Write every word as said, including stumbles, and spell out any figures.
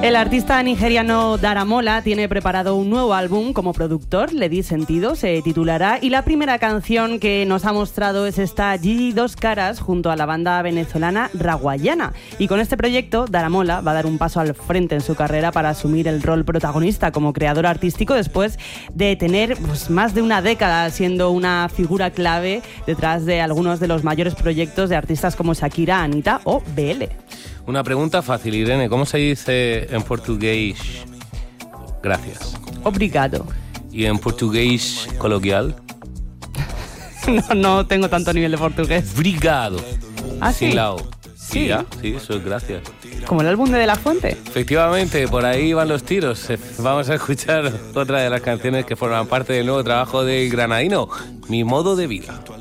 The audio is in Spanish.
El artista nigeriano Daramola tiene preparado un nuevo álbum como productor, Le Di Sentido, se titulará, y la primera canción que nos ha mostrado es esta Gigi Dos Caras junto a la banda venezolana Raguayana. Y con este proyecto, Daramola va a dar un paso al frente en su carrera para asumir el rol protagonista como creador artístico después de tener pues, más de una década siendo una figura clave detrás de algunos de los mayores proyectos de artistas como Shakira, Anita o B L. Una pregunta fácil, Irene. ¿Cómo se dice en portugués gracias? Obrigado. ¿Y en portugués coloquial? No, no tengo tanto nivel de portugués. Obrigado. ¿Ah, sí? Sin la O. Sí. Sí, ya, sí, eso es gracias. Como el álbum de De La Fuente. Efectivamente, por ahí van los tiros. Vamos a escuchar otra de las canciones que forman parte del nuevo trabajo del granadino, Mi Modo de Vida.